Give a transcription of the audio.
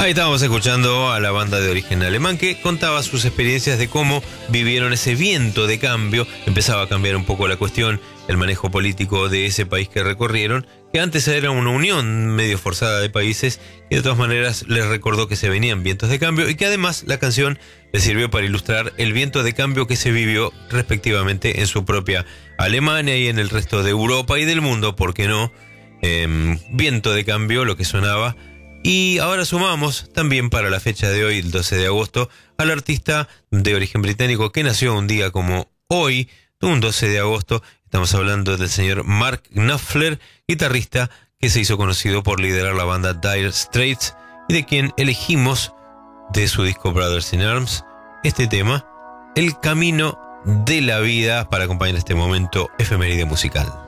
Ahí estábamos escuchando a la banda de origen alemán que contaba sus experiencias de cómo vivieron ese viento de cambio. Empezaba a cambiar un poco la cuestión, el manejo político de ese país que recorrieron, que antes era una unión medio forzada de países, y de todas maneras les recordó que se venían vientos de cambio y que además la canción les sirvió para ilustrar el viento de cambio que se vivió respectivamente en su propia Alemania y en el resto de Europa y del mundo, ¿por qué no? Viento de cambio, lo que sonaba. Y ahora sumamos también para la fecha de hoy, el 12 de agosto, al artista de origen británico que nació un día como hoy, un 12 de agosto. Estamos hablando del señor Mark Knopfler, guitarrista que se hizo conocido por liderar la banda Dire Straits y de quien elegimos de su disco Brothers in Arms este tema, El Camino de la Vida, para acompañar este momento efeméride musical.